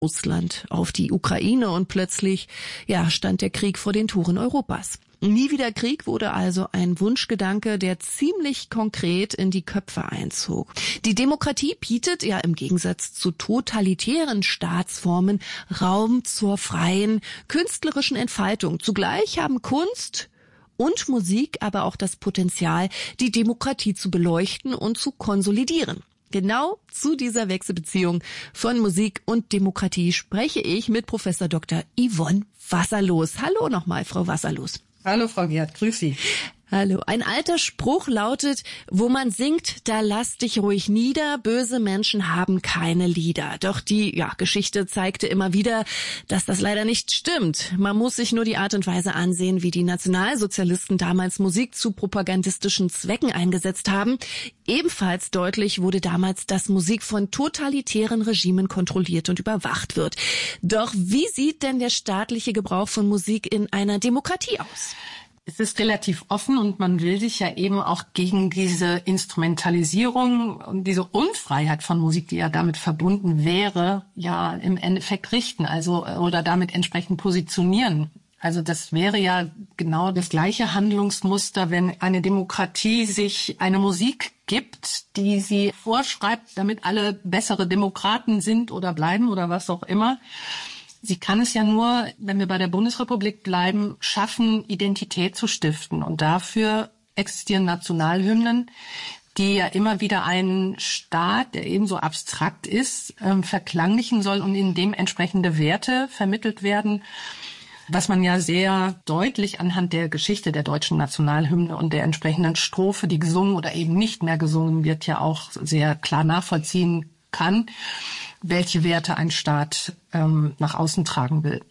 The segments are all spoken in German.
Russland auf die Ukraine und plötzlich, stand der Krieg vor den Toren Europas. Nie wieder Krieg wurde also ein Wunschgedanke, der ziemlich konkret in die Köpfe einzog. Die Demokratie bietet im Gegensatz zu totalitären Staatsformen Raum zur freien, künstlerischen Entfaltung. Zugleich haben Kunst und Musik aber auch das Potenzial, die Demokratie zu beleuchten und zu konsolidieren. Genau zu dieser Wechselbeziehung von Musik und Demokratie spreche ich mit Professor Dr. Yvonne Wasserlos. Hallo nochmal, Frau Wasserlos. Hallo, Frau Gerd, grüß Sie. Hallo. Ein alter Spruch lautet, wo man singt, da lass dich ruhig nieder, böse Menschen haben keine Lieder. Doch die Geschichte zeigte immer wieder, dass das leider nicht stimmt. Man muss sich nur die Art und Weise ansehen, wie die Nationalsozialisten damals Musik zu propagandistischen Zwecken eingesetzt haben. Ebenfalls deutlich wurde damals, dass Musik von totalitären Regimen kontrolliert und überwacht wird. Doch wie sieht denn der staatliche Gebrauch von Musik in einer Demokratie aus? Es ist relativ offen und man will sich ja eben auch gegen diese Instrumentalisierung und diese Unfreiheit von Musik, die ja damit verbunden wäre, im Endeffekt richten, oder damit entsprechend positionieren. Also das wäre ja genau das gleiche Handlungsmuster, wenn eine Demokratie sich eine Musik gibt, die sie vorschreibt, damit alle bessere Demokraten sind oder bleiben oder was auch immer. Sie kann es ja nur, wenn wir bei der Bundesrepublik bleiben, schaffen, Identität zu stiften. Und dafür existieren Nationalhymnen, die ja immer wieder einen Staat, der ebenso abstrakt ist, verklanglichen soll und in dem entsprechende Werte vermittelt werden. Was man ja sehr deutlich anhand der Geschichte der deutschen Nationalhymne und der entsprechenden Strophe, die gesungen oder eben nicht mehr gesungen wird, ja auch sehr klar nachvollziehen kann, welche Werte ein Staat nach außen tragen will.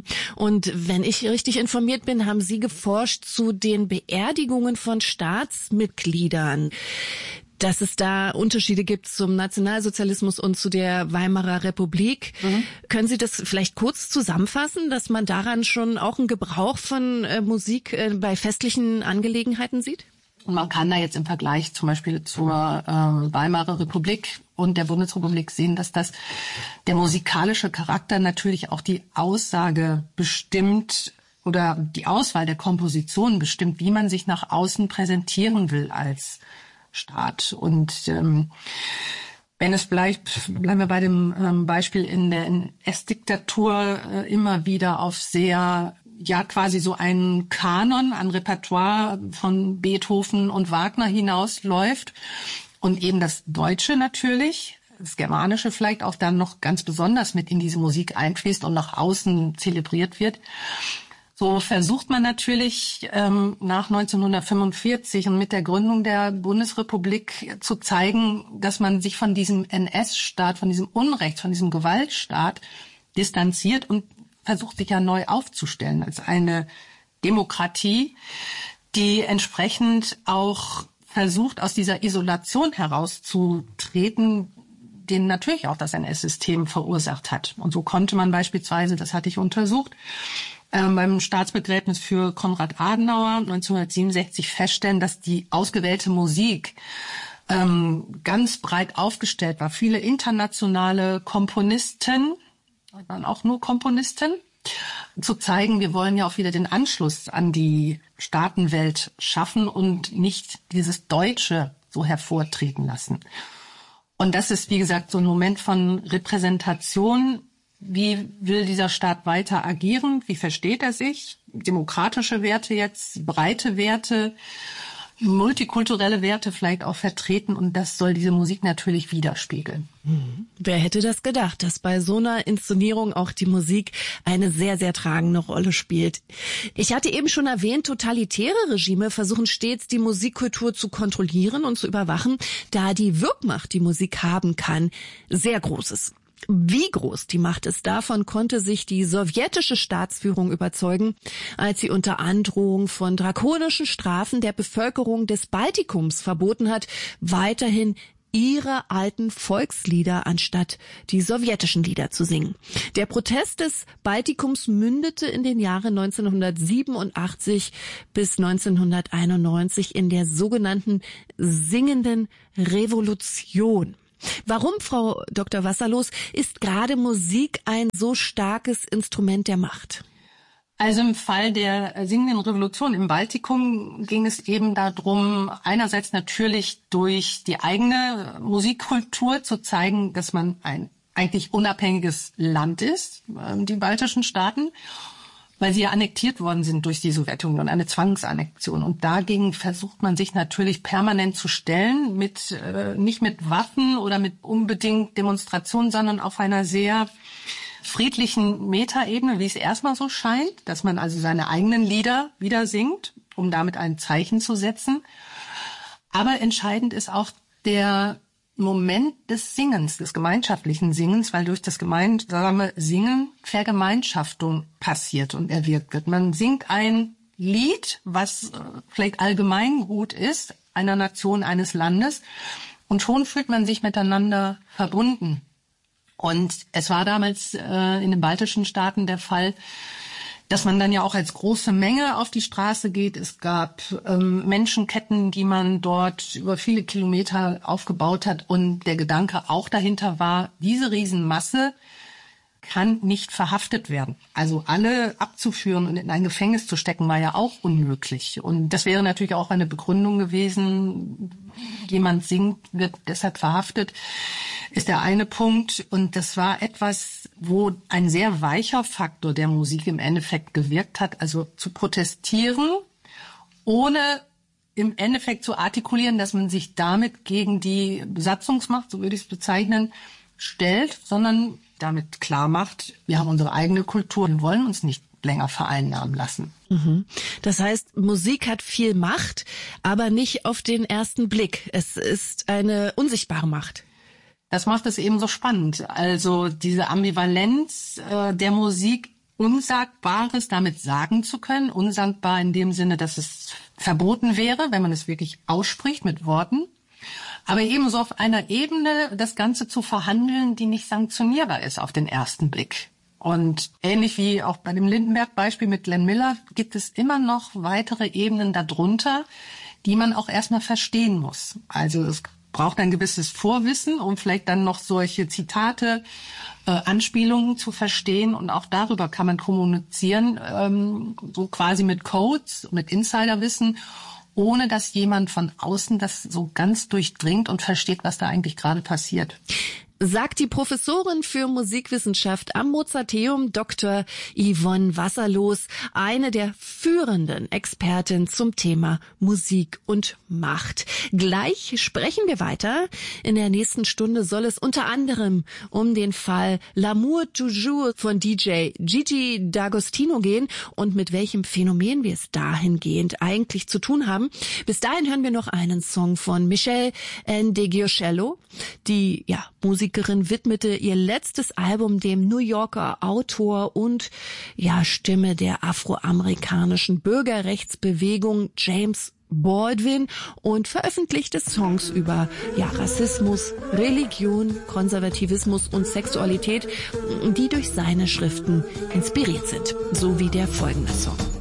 Und wenn ich richtig informiert bin, haben Sie geforscht zu den Beerdigungen von Staatsmitgliedern, dass es da Unterschiede gibt zum Nationalsozialismus und zu der Weimarer Republik. Können Sie das vielleicht kurz zusammenfassen, dass man daran schon auch einen Gebrauch von Musik bei festlichen Angelegenheiten sieht? Und man kann da jetzt im Vergleich zum Beispiel zur Weimarer Republik und der Bundesrepublik sehen, dass der musikalische Charakter natürlich auch die Aussage bestimmt oder die Auswahl der Kompositionen bestimmt, wie man sich nach außen präsentieren will als Staat. Und wenn es bleiben wir bei dem Beispiel in der NS-Diktatur immer wieder auf sehr quasi so einen Kanon an Repertoire von Beethoven und Wagner hinausläuft und eben das Deutsche natürlich, das Germanische vielleicht auch dann noch ganz besonders mit in diese Musik einfließt und nach außen zelebriert wird. So versucht man natürlich nach 1945 und mit der Gründung der Bundesrepublik zu zeigen, dass man sich von diesem NS-Staat, von diesem Unrecht, von diesem Gewaltstaat distanziert und versucht sich ja neu aufzustellen als eine Demokratie, die entsprechend auch versucht, aus dieser Isolation herauszutreten, den natürlich auch das NS-System verursacht hat. Und so konnte man beispielsweise, das hatte ich untersucht, beim Staatsbegräbnis für Konrad Adenauer 1967 feststellen, dass die ausgewählte Musik ganz breit aufgestellt war. Viele internationale Komponisten, waren auch nur Komponisten, zu zeigen, wir wollen ja auch wieder den Anschluss an die Staatenwelt schaffen und nicht dieses Deutsche so hervortreten lassen. Und das ist, wie gesagt, so ein Moment von Repräsentation. Wie will dieser Staat weiter agieren? Wie versteht er sich? Demokratische Werte jetzt, breite Werte, multikulturelle Werte vielleicht auch vertreten, und das soll diese Musik natürlich widerspiegeln. Wer hätte das gedacht, dass bei so einer Inszenierung auch die Musik eine sehr, sehr tragende Rolle spielt. Ich hatte eben schon erwähnt, totalitäre Regime versuchen stets, die Musikkultur zu kontrollieren und zu überwachen, da die Wirkmacht, die Musik haben kann, sehr groß ist. Wie groß die Macht ist, davon konnte sich die sowjetische Staatsführung überzeugen, als sie unter Androhung von drakonischen Strafen der Bevölkerung des Baltikums verboten hat, weiterhin ihre alten Volkslieder anstatt die sowjetischen Lieder zu singen. Der Protest des Baltikums mündete in den Jahren 1987 bis 1991 in der sogenannten Singenden Revolution. Warum, Frau Dr. Wasserlos, ist gerade Musik ein so starkes Instrument der Macht? Also im Fall der singenden Revolution im Baltikum ging es eben darum, einerseits natürlich durch die eigene Musikkultur zu zeigen, dass man ein eigentlich unabhängiges Land ist, die baltischen Staaten, weil sie ja annektiert worden sind durch die Sowjetunion, eine Zwangsannexion. Und dagegen versucht man sich natürlich permanent zu stellen, nicht mit Waffen oder mit unbedingt Demonstrationen, sondern auf einer sehr friedlichen Metaebene, wie es erstmal so scheint, dass man also seine eigenen Lieder wieder singt, um damit ein Zeichen zu setzen. Aber entscheidend ist auch der Moment des Singens, des gemeinschaftlichen Singens, weil durch das gemeinsame Singen Vergemeinschaftung passiert und erwirkt wird. Man singt ein Lied, was vielleicht allgemeingut ist, einer Nation, eines Landes, und schon fühlt man sich miteinander verbunden. Und es war damals in den baltischen Staaten der Fall, dass man dann ja auch als große Menge auf die Straße geht. Es gab Menschenketten, die man dort über viele Kilometer aufgebaut hat. Und der Gedanke auch dahinter war, diese Riesenmasse kann nicht verhaftet werden. Also alle abzuführen und in ein Gefängnis zu stecken, war ja auch unmöglich. Und das wäre natürlich auch eine Begründung gewesen, jemand singt, wird deshalb verhaftet, ist der eine Punkt. Und das war etwas, wo ein sehr weicher Faktor der Musik im Endeffekt gewirkt hat, also zu protestieren, ohne im Endeffekt zu artikulieren, dass man sich damit gegen die Besatzungsmacht, so würde ich es bezeichnen, stellt, sondern damit klar macht, wir haben unsere eigene Kultur und wollen uns nicht länger vereinnahmen lassen. Das heißt, Musik hat viel Macht, aber nicht auf den ersten Blick. Es ist eine unsichtbare Macht. Das macht es eben so spannend. Also diese Ambivalenz der Musik, Unsagbares damit sagen zu können. Unsagbar in dem Sinne, dass es verboten wäre, wenn man es wirklich ausspricht mit Worten. Aber ebenso auf einer Ebene das Ganze zu verhandeln, die nicht sanktionierbar ist auf den ersten Blick. Und ähnlich wie auch bei dem Lindenberg-Beispiel mit Glenn Miller gibt es immer noch weitere Ebenen darunter, die man auch erstmal verstehen muss. Also es braucht ein gewisses Vorwissen, um vielleicht dann noch solche Zitate, Anspielungen zu verstehen. Und auch darüber kann man kommunizieren, so quasi mit Codes, mit Insiderwissen, ohne dass jemand von außen das so ganz durchdringt und versteht, was da eigentlich gerade passiert. Sagt die Professorin für Musikwissenschaft am Mozarteum, Dr. Yvonne Wasserlos, eine der führenden Expertinnen zum Thema Musik und Macht. Gleich sprechen wir weiter. In der nächsten Stunde soll es unter anderem um den Fall L'amour toujours von DJ Gigi D'Agostino gehen und mit welchem Phänomen wir es dahingehend eigentlich zu tun haben. Bis dahin hören wir noch einen Song von Michelle Ndegeocello, die Musikerin widmete ihr letztes Album dem New Yorker Autor und Stimme der afroamerikanischen Bürgerrechtsbewegung James Baldwin und veröffentlichte Songs über Rassismus, Religion, Konservativismus und Sexualität, die durch seine Schriften inspiriert sind, so wie der folgende Song.